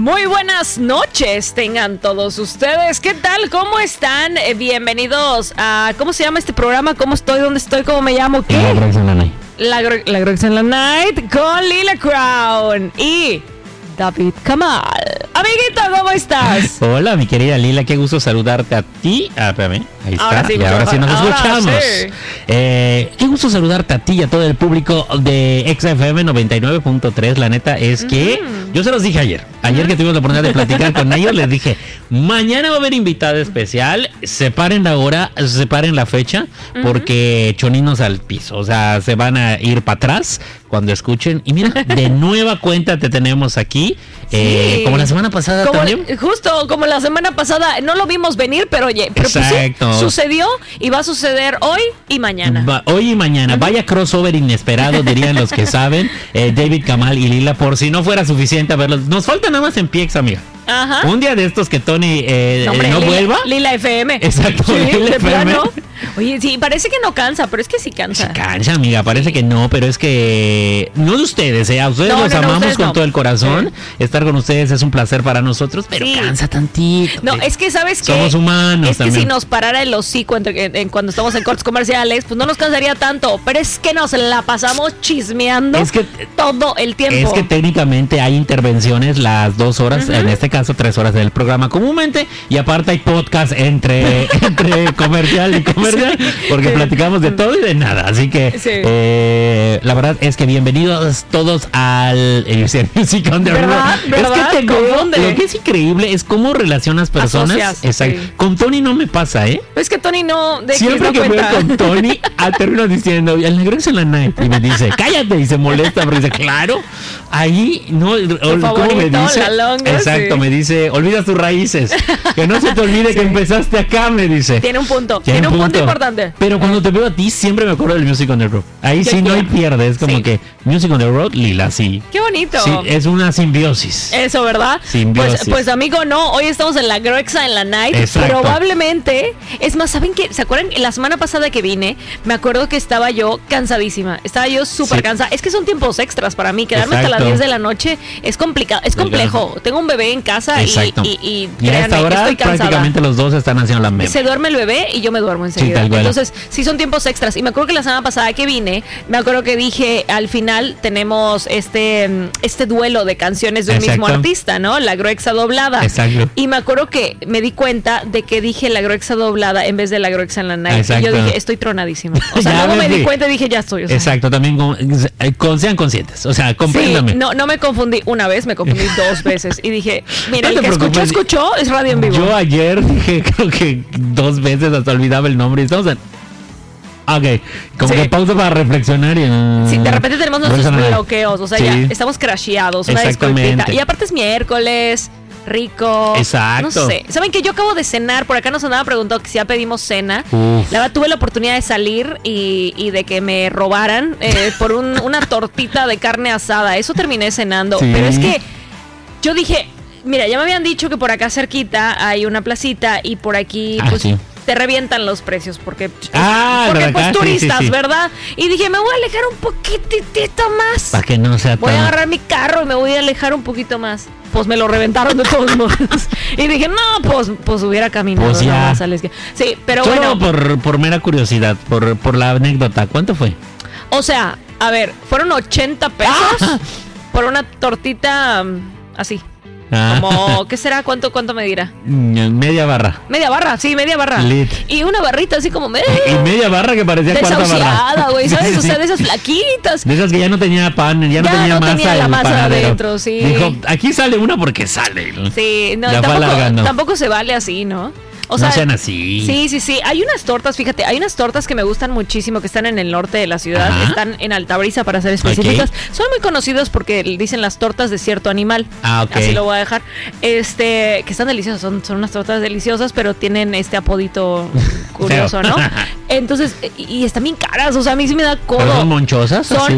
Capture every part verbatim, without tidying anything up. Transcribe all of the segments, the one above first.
Muy buenas noches tengan todos ustedes. ¿Qué tal? ¿Cómo están? Eh, bienvenidos a... ¿Cómo se llama este programa? ¿Cómo estoy? ¿Dónde estoy? ¿Cómo me llamo? ¿Qué? La Grox en la Night. La, Gro- la Grox en la Night con Lila Crown y David Kamal. Amiguito, ¿cómo estás? Hola, mi querida Lila, qué gusto saludarte a ti. Ah, espérame, ahí está. Ahora sí, y ahora sí nos ahora escuchamos. sí. Eh, qué gusto saludarte a ti y a todo el público de X F M noventa y nueve punto tres. La neta es que Mm. yo se los dije ayer. Ayer que tuvimos la oportunidad de platicar con ellos, les dije, mañana va a haber invitada especial. Separen la hora, separen la fecha, porque choninos al piso. O sea, se van a ir para atrás cuando escuchen. Y mira, de nueva cuenta te tenemos aquí. Eh, Sí. como la semana pasada Como, también. justo como la semana pasada, no lo vimos venir, pero oye, pero pues sí, Exacto. sucedió y va a suceder hoy y mañana. Va- hoy y mañana, vaya crossover inesperado, dirían los que saben, eh, David Kamal y Lila, por si no fuera suficiente a verlos. Nos falta nada más en P X, amiga. Ajá. Un día de estos que Tony eh, No, hombre, no Lila, vuelva. Lila F M. Exacto, Sí, Lila de F M. plano. Oye, sí, parece que no cansa, pero es que sí cansa. Se cansa, amiga, parece Sí. que no, pero es que no de ustedes, ¿eh? A ustedes No, los no, no, amamos ustedes con no. todo el corazón. Estar con ustedes es un placer para nosotros, pero Sí. cansa tantito. No, es que sabes que Somos humanos es que también. si nos parara el hocico entre- en- en- cuando estamos en cortes comerciales, pues no nos cansaría tanto, pero es que nos la pasamos chismeando Es que- todo el tiempo. Es que técnicamente hay intervenciones las dos horas, Ujú. en este caso tres horas del programa comúnmente, y aparte hay podcast entre, entre comercial y comercial, porque platicamos de todo y de nada. Así que Sí. eh, la verdad es que bienvenidos todos al eh, Music on the ¿Verdad? Road. ¿Verdad? Es que te veo, Confunde. lo que es increíble es cómo relacionas personas. Asocias, Exacto. sí. Con Tony no me pasa, ¿eh? Es que Tony no de Siempre no que cuenta. veo con Tony, al termino diciendo, el negro es en la night. Y me dice, cállate, y se molesta, pero dice, claro, ahí no, ol- ¿cómo me favorito, dice? la longa, Exacto, sí. me dice, olvida tus raíces. Que no se te olvide que empezaste acá, me dice. Tiene un punto, tiene, un punto, importante. Pero cuando te veo a ti, siempre me acuerdo del Music on the Road. Ahí Yo sí no hay quiero. pierde, es como Sí. que Music on the Road, Lila, sí. Qué bonito. Sí, es una simbiosis. Eso, ¿verdad? Simbiosis. Pues, pues amigo, no, hoy estamos en la Groxa en la Night. Exacto. Probablemente, es más, ¿saben qué? ¿Se acuerdan? La semana pasada que vine, me acuerdo que estaba yo cansadísima. Estaba yo súper Sí. cansada. Es que son tiempos extras para mí. Quedarme hasta Exacto. las diez de la noche es complicado, es complejo. Tengo un bebé en casa y, Exacto. y, y, Y a créanme esta que hora estoy cansada. prácticamente los dos están haciendo la meme. Se duerme el bebé y yo me duermo enseguida. tal cual. Entonces, sí son tiempos extras. Y me acuerdo que la semana pasada que vine, me acuerdo que dije, al final tenemos este, mm, este duelo de canciones de un mismo Exacto. artista, ¿no? La Groexa doblada. Exacto. Y me acuerdo que me di cuenta de que dije la Groexa doblada en vez de la Groexa en la Night. Exacto. Y yo dije, estoy tronadísima. O sea, Ya luego me ves, di sí. cuenta y dije, ya estoy. O sea, Exacto, también con, eh, con- sean conscientes, o sea, sí, compréndame. no, no me confundí una vez, me confundí dos veces. Y dije, mira, No el te que escuchó, preocupes. escuchó, es radio en vivo. Yo ayer dije, creo que dos veces hasta olvidaba el nombre y estamos en... Ok, como Sí. que pausa para reflexionar y... Sí, de repente tenemos nuestros Reflexionar. bloqueos, o sea, Sí. ya estamos crasheados, una Exactamente. disculpita. Y aparte es miércoles, rico. Exacto. No sé. ¿Saben que yo acabo de cenar? Por acá nos andaba preguntando que si ya pedimos cena. Uf. La verdad, tuve la oportunidad de salir y, y de que me robaran eh, por un- una tortita de carne asada. Eso terminé cenando. Sí. Pero es que yo dije, mira, ya me habían dicho que por acá cerquita hay una placita y por aquí, Ah, pues... sí. te revientan los precios porque, Ah, porque ¿verdad? pues Sí, sí, turistas, sí. ¿verdad? Y dije, me voy a alejar un poquitito más. Para que no sea Voy a tan... agarrar mi carro y me voy a alejar un poquito más. Pues me lo reventaron de todos modos. Y dije, no, pues, pues hubiera caminado. Pues ya. nada más, Alex. Sí, pero Solo bueno. por, por mera curiosidad, por, por la anécdota, ¿cuánto fue? O sea, a ver, fueron ochenta pesos Ah. por una tortita um, así. Ah. Como, ¿qué será? ¿Cuánto, cuánto me dirá? Mm, Media barra. Media barra, sí, media barra. Lit. Y una barrita así como media. Y media barra que parecía cuarta barra. Desahuciada, güey, ¿sabes? Sí, O sea, sí. de esas flaquitas. De esas que ya no tenía pan, ya no Ya tenía no masa. tenía la el masa panadero. adentro, sí. Dijo, aquí sale una porque sale. Sí, no, La fue tampoco, alargando. tampoco se vale así, ¿no? O No sea, sean así. Sí, sí, sí. Hay unas tortas, fíjate, hay unas tortas que me gustan muchísimo que están en el norte de la ciudad. Ajá. Están en Altabrisa, para ser específicas. Son muy conocidos porque dicen las tortas de cierto animal. Ah, ok. Así lo voy a dejar. Este, que están deliciosas, son, son unas tortas deliciosas, pero tienen este apodito curioso, Feo. ¿no? Entonces, y, y están bien caras, o sea, a mí sí me da ¿Pero codo. son monchosas? Son- Así.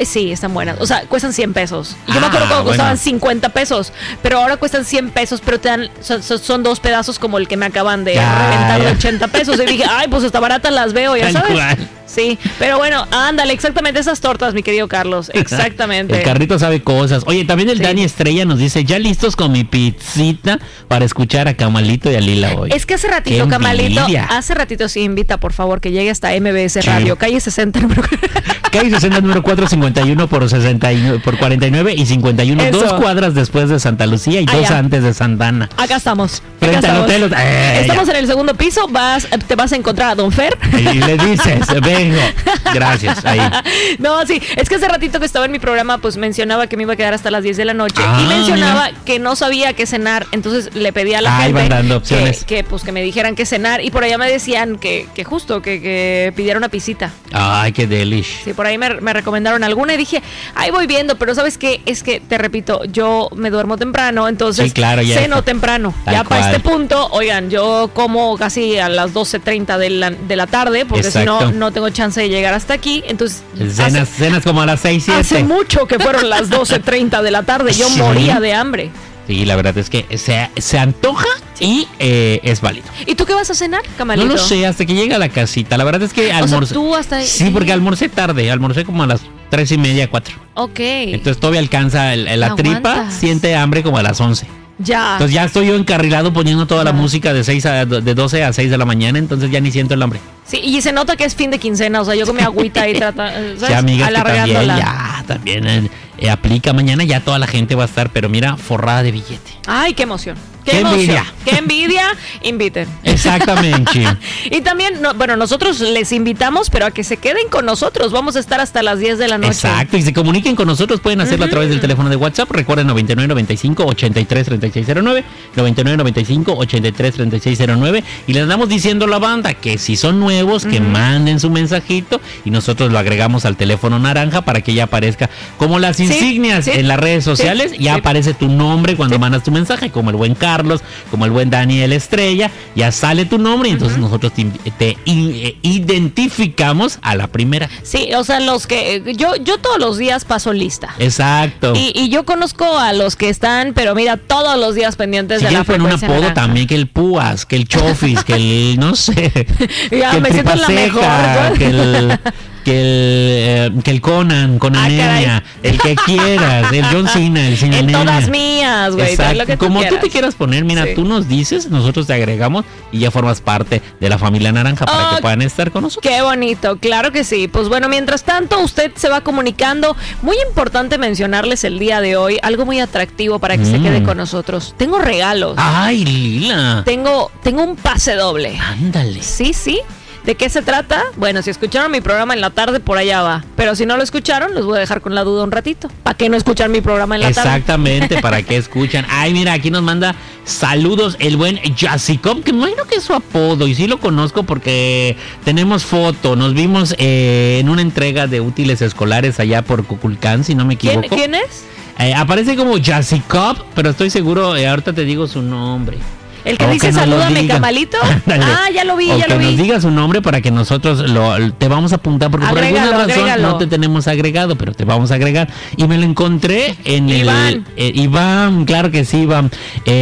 Sí, están buenas. O sea, cuestan cien pesos. Yo Ah, me acuerdo cuando bueno. costaban cincuenta pesos, pero ahora cuestan cien pesos, pero te dan, son, son- son dos pedazos como el que me acaban de Ya, reventar de ya. ochenta pesos. Y dije, ay, pues hasta baratas las veo, ya Tal sabes. cual. Sí, pero bueno, ándale, exactamente esas tortas, mi querido Carlos. Exactamente. El carrito sabe cosas. Oye, también el Sí. Dani Estrella nos dice, ya listos con mi pizzita para escuchar a Camalito y a Lila hoy. Es que hace ratito, ¡Qué Camalito, envidia! hace ratito sí invita, por favor, que llegue hasta M B S Sí. Radio, calle sesenta, número Calle sesenta, número cuatrocientos cincuenta y uno por sesenta y nueve, por cuarenta y nueve y cincuenta y uno, Eso. dos cuadras después de Santa Lucía y Ah, dos ya. antes de Santana. Acá estamos. Frente acá al estamos. hotel, eh, Estamos ya. en el segundo piso, vas, te vas a encontrar a Don Fer. Y le dices, vengo. Gracias, ahí. No, sí, es que hace ratito que estaba en mi programa, pues mencionaba que me iba a quedar hasta las diez de la noche Ah, y mencionaba mira. que no sabía qué cenar, entonces le pedí a la Ah, gente iban dando que, opciones. que, pues que me dijeran qué cenar y por allá me decían que, que justo que, que pidiera una pisita. Ay, qué delish. Sí, por ahí me, me recomendaron alguna y dije, ahí voy viendo, pero ¿sabes qué? Es que, te repito, yo me duermo temprano, entonces Sí, claro, ya ceno está. temprano. Tal ya para cual. este punto, oigan, yo como casi a las doce treinta de la, de la tarde, porque si no, Exacto. no tengo chance de llegar hasta aquí. Entonces, Cenas, hace, cenas como a las seis, hace siete. mucho que fueron las doce treinta de la tarde, yo Sí. moría de hambre. Sí, la verdad es que se, se antoja y eh, es válido. ¿Y tú qué vas a cenar, Camalito? No lo sé, hasta que llegue a la casita. La verdad es que sea, almorcé. tú hasta ahí- Sí, porque almorcé tarde. Almorcé como a las tres y media, cuatro. Ok. Entonces todavía alcanza el- la tripa, Aguantas. siente hambre como a las once. ya. Entonces ya estoy yo encarrilado poniendo toda la Ah. música de seis a, de doce a seis de la mañana, entonces ya ni siento el hambre. Sí, y se nota que es fin de quincena, o sea, yo con mi agüita ahí trata, ¿sabes? Sí, amigas, que también Alargándola. ya, también eh, eh, aplica. Mañana ya toda la gente va a estar, pero mira, forrada de billete. Ay, qué emoción. Qué, Qué emoción. envidia. Qué envidia. Inviten. Exactamente. Y también, no, bueno, nosotros les invitamos, pero a que se queden con nosotros. Vamos a estar hasta las diez de la noche. Exacto, y se comuniquen con nosotros, pueden hacerlo a través del teléfono de WhatsApp. Recuerden noventa y nueve noventa y cinco ochenta y tres treinta y seis cero nueve, noventa y nueve noventa y cinco ochenta y tres treinta y seis cero nueve, y les andamos diciendo a la banda que si son nuevos, que manden su mensajito y nosotros lo agregamos al teléfono naranja para que ya aparezca como las Sí, insignias sí, en las redes sociales. sí, ya sí. aparece tu nombre cuando mandas tu mensaje, como el buen Carlos, como el buen Daniel Estrella, ya sale tu nombre y entonces nosotros te, te i- identificamos a la primera. Sí, o sea, los que yo yo todos los días paso lista. Exacto. Y, y yo conozco a los que están, pero mira, todos los días pendientes Si de la quieres poner un frecuencia apodo naranja. también, que el Púas, que el Chofis, que el, no sé, Ya, que el me siento la Tripaceja, mejor. que el, que el, eh, que el Conan, con Ah, anemia, caray. el que quieras, el John Cena, el sin En anemia. todas mías, güey. Exacto. Lo que tú Como tú quieras. te quieras poner, mira, Sí. tú nos dices, nosotros te agregamos y ya formas parte de la familia naranja para Oh, que puedan estar con nosotros. Qué bonito, claro que sí. Pues bueno, mientras tanto usted se va comunicando. Muy importante mencionarles el día de hoy algo muy atractivo para que se Mm. quede con nosotros. Tengo regalos. Ay, Lila. Tengo, tengo un pase doble. Ándale. Sí, sí. ¿De qué se trata? Bueno, si escucharon mi programa en la tarde, por allá va. Pero si no lo escucharon, los voy a dejar con la duda un ratito. ¿Para qué no escuchar mi programa en la tarde? Exactamente, para que escuchan. Ay, mira, aquí nos manda saludos el buen Jasikov, que me imagino que es su apodo, y sí lo conozco porque tenemos foto. Nos vimos eh, en una entrega de útiles escolares allá por Cuculcán, si no me ¿Quién, equivoco. ¿Quién es? Eh, aparece como Jasikov, pero estoy seguro, eh, ahorita te digo su nombre. El que O dice nos lo salúdame, diga. Camalito. Ándale. Ah, ya lo vi, O ya que lo vi. nos diga su nombre para que nosotros lo, te vamos a apuntar, porque por Agrégalo, alguna razón agrégalo. no te tenemos agregado, pero te vamos a agregar. Y me lo encontré en Iván. el... eh, Iván, claro que sí, Iván.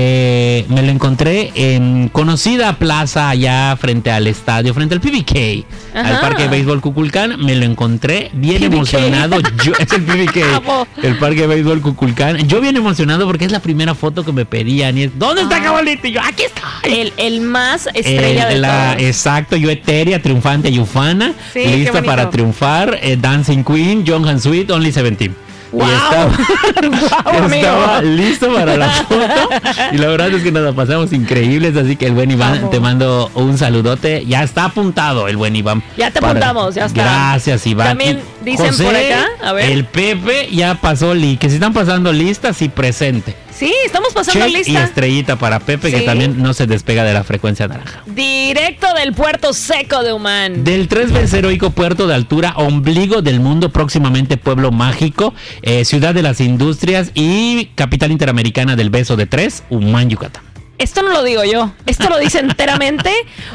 Eh, me lo encontré en conocida plaza allá frente al estadio, frente al P B K, Ajá. al Parque de Béisbol Cuculcán. Me lo encontré bien P B K. emocionado. Yo, es el P B K, Amo. el Parque de Béisbol Cuculcán. Yo bien emocionado porque es la primera foto que me pedían. Y es, ¿dónde está Ah. Cabalito? Y yo, aquí está. El, el más estrella El- de la- todos. Exacto, yo etérea, triunfante y ufana, Sí, qué lista bonito. para triunfar, eh, Dancing Queen, John Han Sweet, Only Seventeen. ¡Wow! Y estaba, ¡Wow, amigo! estaba listo para la foto y la verdad es que nos la pasamos increíbles, así que el buen Iván, Vamos. te mando un saludote. Ya está apuntado el buen Iván. Ya te Para- apuntamos, ya está. Gracias, Iván. También Y dicen José, por acá, a ver. el Pepe ya pasó, li que si están pasando listas y presente. Sí, estamos pasando Check y lista. estrellita para Pepe, que Sí. también no se despega de la frecuencia naranja. Directo del puerto seco de Humán. Del tres veces heroico puerto de altura, ombligo del mundo, próximamente pueblo mágico, eh, ciudad de las industrias y capital interamericana del beso de tres, Humán, Yucatán. Esto no lo digo yo. Esto lo dice enteramente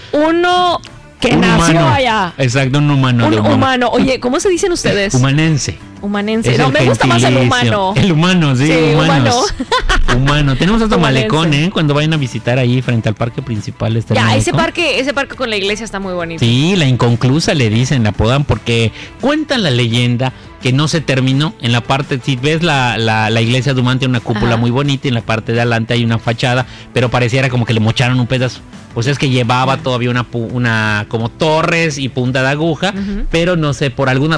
uno que Un nació humano. allá. Exacto, un humano. Un de Humán. humano. Oye, ¿cómo se dicen ustedes? Humanense. Humanense. Es No, el me gusta más el gentilicio. humano. El humano, sí, Sí, humanos. Humano. Tenemos hasta Humanense. malecón, ¿eh? Cuando vayan a visitar ahí frente al parque principal. Está el Ya, ese malecón. parque, ese parque con la iglesia está muy bonito. Sí, la inconclusa le dicen, la apodan, porque cuenta la leyenda que no se terminó. En la parte, si ves la, la, la iglesia de Humán, tiene una cúpula Ajá. muy bonita y en la parte de adelante hay una fachada, pero pareciera como que le mocharon un pedazo. Pues es que llevaba todavía una, pu- una como torres y punta de aguja, Ujú. pero no sé, por alguna